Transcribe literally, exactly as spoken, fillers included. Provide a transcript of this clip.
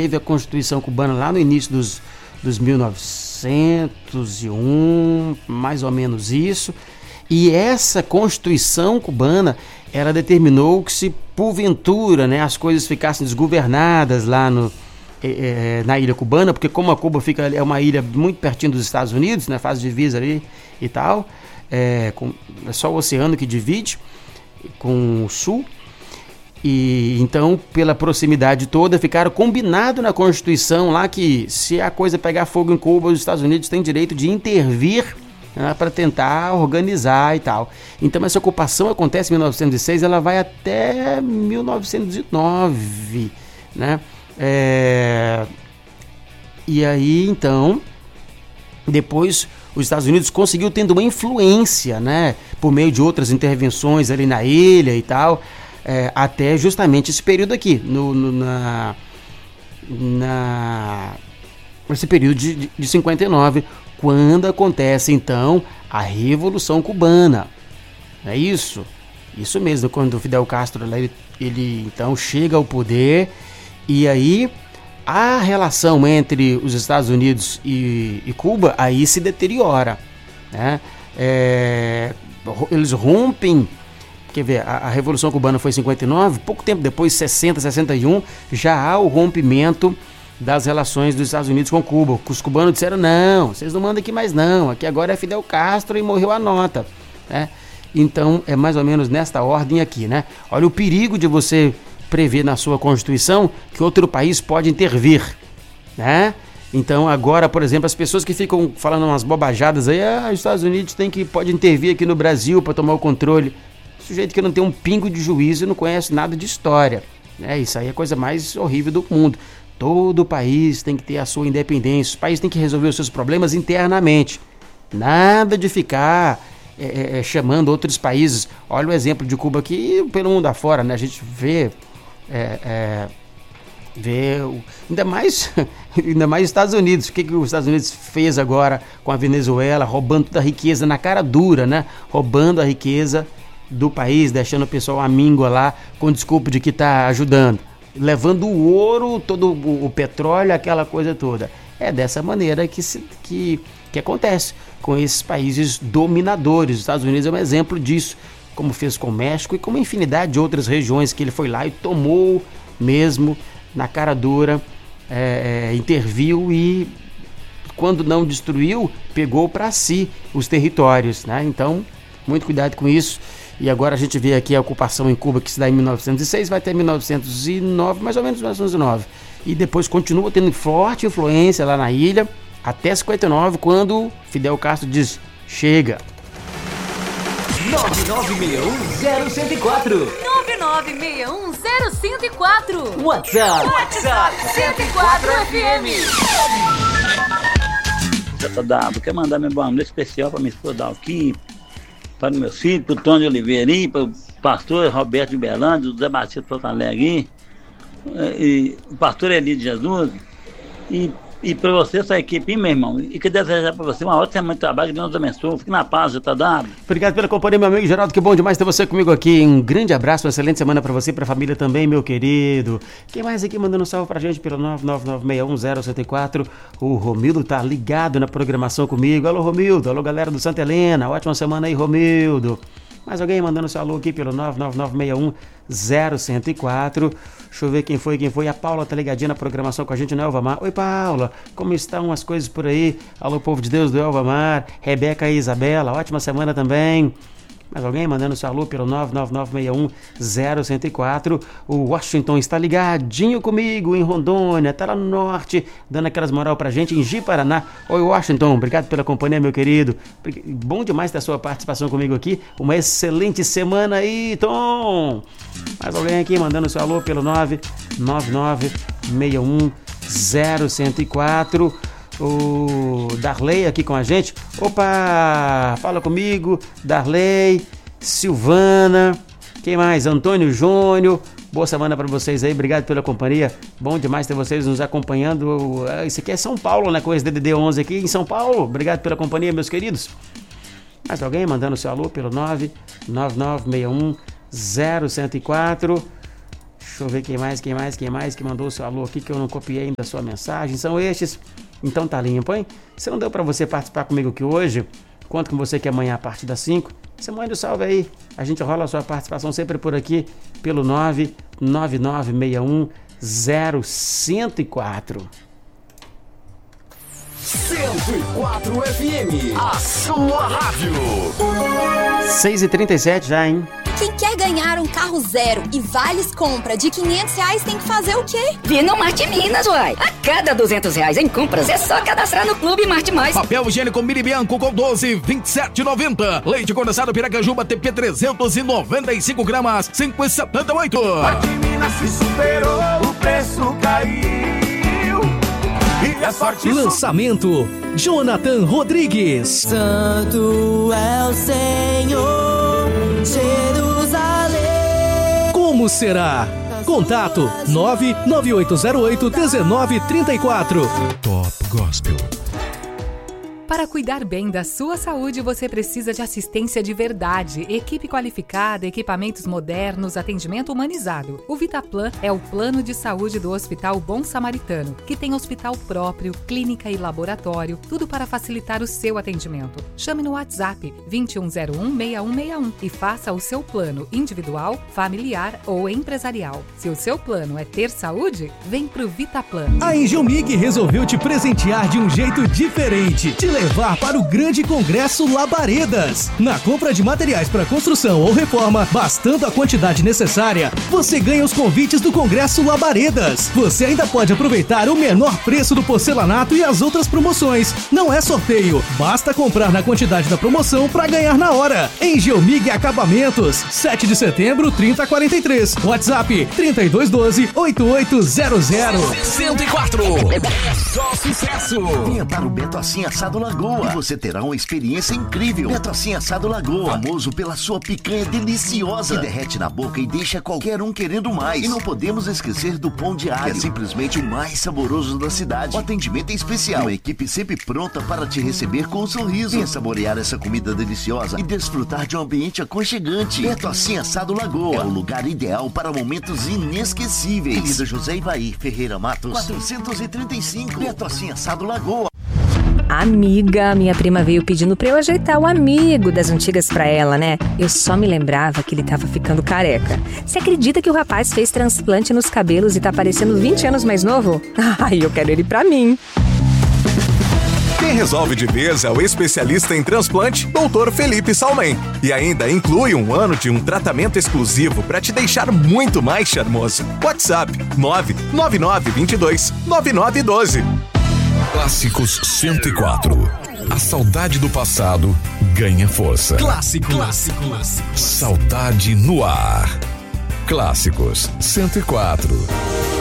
teve a Constituição cubana lá no início dos, dos mil novecentos e um, mais ou menos isso. E essa Constituição cubana, ela determinou que se porventura, né, as coisas ficassem desgovernadas lá no, é, na ilha cubana, porque como a Cuba fica, é uma ilha muito pertinho dos Estados Unidos, né, faz divisa ali e tal, é, com, é só o oceano que divide com o sul. E então, pela proximidade toda, ficaram combinado na Constituição lá que se a coisa pegar fogo em Cuba, os Estados Unidos têm direito de intervir, né, para tentar organizar e tal. Então essa ocupação acontece em mil novecentos e seis, ela vai até mil novecentos e nove, né? É... E aí então, depois os Estados Unidos conseguiu tendo uma influência, né, por meio de outras intervenções ali na ilha e tal, é, até justamente esse período aqui, no, no, na, na, nesse período de, de cinquenta e nove, quando acontece então a Revolução Cubana. É isso? Isso mesmo, quando o Fidel Castro ele, ele então chega ao poder, e aí a relação entre os Estados Unidos e, e Cuba aí se deteriora, né? É, eles rompem, quer ver, a, a Revolução Cubana foi em cinquenta e nove, pouco tempo depois, sessenta, sessenta e um, já há o rompimento das relações dos Estados Unidos com Cuba. Os cubanos disseram, não, vocês não mandam aqui mais não, aqui agora é Fidel Castro e morreu a nota, né? Então é mais ou menos nesta ordem aqui, né? Olha o perigo de você prever na sua Constituição que outro país pode intervir, né? Então agora, por exemplo, as pessoas que ficam falando umas bobajadas aí, ah, os Estados Unidos tem que, pode intervir aqui no Brasil para tomar o controle. Sujeito que não tem um pingo de juízo e não conhece nada de história, né? Isso aí é a coisa mais horrível do mundo. Todo país tem que ter a sua independência, o país tem que resolver os seus problemas internamente. Nada de ficar é, é, chamando outros países. Olha o exemplo de Cuba aqui pelo mundo afora, né? A gente vê, é, é, vê ainda mais, ainda mais Estados Unidos. O que, que os Estados Unidos fez agora com a Venezuela, roubando toda a riqueza na cara dura, né? Roubando a riqueza do país, deixando o pessoal amíngua lá com desculpa de que está ajudando, levando o ouro, todo o, o petróleo, aquela coisa toda. É dessa maneira que, se, que, que acontece com esses países dominadores. Os Estados Unidos é um exemplo disso, como fez com o México e como infinidade de outras regiões que ele foi lá e tomou mesmo na cara dura, é, é, interviu e, quando não destruiu, pegou para si os territórios, né? Então, muito cuidado com isso. E agora a gente vê aqui a ocupação em Cuba, que se dá em mil novecentos e seis, vai até mil novecentos e nove, mais ou menos mil novecentos e nove. E depois continua tendo forte influência lá na ilha, até cinquenta e nove, quando Fidel Castro diz, chega. nove nove seis um zero zero zero quatro nove nove seis um zero zero quatro WhatsApp WhatsApp cento e quatro F M. Eu quero mandar meu boa noite especial para minha esposa Dalqui, para os meus filhos, para o Tony Oliveira, para o pastor Roberto de Berlândia, o Zé Batista de Porto Alegre, e o pastor Eli de Jesus, e, e para você, essa equipe, meu irmão, e que desejar para você uma ótima semana de trabalho, que Deus abençoe, fique na paz, J W. Obrigado pela companhia, meu amigo Geraldo, que bom demais ter você comigo aqui. Um grande abraço, uma excelente semana para você e para a família também, meu querido. Quem mais aqui mandando um salve pra gente pelo nove nove nove seis um zero zero quatro? O Romildo tá ligado na programação comigo. Alô, Romildo, alô, galera do Santa Helena, ótima semana aí, Romildo. Mais alguém mandando seu alô aqui pelo nove nove nove seis um zero zero quatro. Deixa eu ver quem foi, quem foi. A Paula tá ligadinha na programação com a gente no Elvamar. Oi, Paula, como estão as coisas por aí? Alô, povo de Deus do Elvamar. Rebeca e Isabela, ótima semana também. Mais alguém mandando seu alô pelo nove nove nove seis um zero zero quatro. O Washington está ligadinho comigo em Rondônia, tá lá no norte, dando aquelas moral pra gente em Ji-Paraná. Oi, Washington, obrigado pela companhia, meu querido. Bom demais ter a sua participação comigo aqui. Uma excelente semana aí, Tom. Mais alguém aqui mandando seu alô pelo nove nove nove seis um zero zero quatro. O Darley aqui com a gente. Opa, fala comigo, Darley, Silvana, quem mais? Antônio Júnior. Boa semana para vocês aí, obrigado pela companhia. Bom demais ter vocês nos acompanhando. Isso aqui é São Paulo, né? Com esse D D D onze aqui em São Paulo. Obrigado pela companhia, meus queridos. Mais alguém mandando seu alô pelo nove nove nove seis um zero zero quatro. Deixa eu ver quem mais, quem mais, quem mais que mandou o seu alô aqui que eu não copiei ainda a sua mensagem. São estes. Então tá limpo, hein? Se não deu pra você participar comigo aqui hoje, conto com você que amanhã a partir das cinco, você manda o salve aí. A gente rola a sua participação sempre por aqui pelo nove nove nove seis um zero um zero quatro. cento e quatro F M, a sua rádio. seis e trinta e sete já, hein? Quem quer ganhar um carro zero e vales compra de quinhentos reais tem que fazer o quê? Vir no Marte Minas, uai. A cada duzentos reais em compras é só cadastrar no Clube Marte Mais. Papel higiênico Mini Bianco com doze, vinte e sete reais e noventa centavos. Leite condensado Piracanjuba T P trezentos e noventa e cinco gramas, cinco reais e setenta e oito centavos. Marte Minas se superou, o preço caiu. E a sorte Lançamento Jonathan Rodrigues. Santo é o Senhor, Jerusalém. Como será? Contato nove nove oito zero oito um nove três quatro. Top Gospel. Para cuidar bem da sua saúde, você precisa de assistência de verdade, equipe qualificada, equipamentos modernos, atendimento humanizado. O Vitaplan é o plano de saúde do Hospital Bom Samaritano, que tem hospital próprio, clínica e laboratório, tudo para facilitar o seu atendimento. Chame no WhatsApp vinte e um zero um, seis um seis um e faça o seu plano individual, familiar ou empresarial. Se o seu plano é ter saúde, vem pro Vitaplan. A Engelmig resolveu te presentear de um jeito diferente. Te levar para o grande congresso Labaredas. Na compra de materiais para construção ou reforma, bastando a quantidade necessária, você ganha os convites do congresso Labaredas. Você ainda pode aproveitar o menor preço do porcelanato e as outras promoções. Não é sorteio, basta comprar na quantidade da promoção para ganhar na hora. Engelmig Acabamentos, sete de setembro, trinta quarenta e três. WhatsApp trinta e dois doze, oitenta e oito zero zero. cento e quatro. É só sucesso. Venha para o Beto Assim Assado Lagoa e você terá uma experiência incrível. Beto Assim Assado Lagoa, famoso pela sua picanha deliciosa, que derrete na boca e deixa qualquer um querendo mais. E não podemos esquecer do pão diário, que é simplesmente o mais saboroso da cidade. O atendimento é especial, uma equipe sempre pronta para te receber com um sorriso. Venha saborear essa comida deliciosa e desfrutar de um ambiente aconchegante. Beto Assim Assado Lagoa é o lugar ideal para momentos inesquecíveis. Avenida José Ivaí Ferreira Matos, quatrocentos e trinta e cinco. Beto Assim Assado Lagoa. Amiga, minha prima veio pedindo pra eu ajeitar o amigo das antigas pra ela, né? Eu só me lembrava que ele tava ficando careca. Você acredita que o rapaz fez transplante nos cabelos e tá parecendo vinte anos mais novo? Ai, eu quero ele pra mim. Quem resolve de vez é o especialista em transplante, doutor Felipe Salmen. E ainda inclui um ano de um tratamento exclusivo para te deixar muito mais charmoso. WhatsApp nove nove nove dois dois nove nove um dois. Clássicos cento e quatro. A saudade do passado ganha força. Clássicos. Clássicos. Saudade no ar. Clássicos cento e quatro.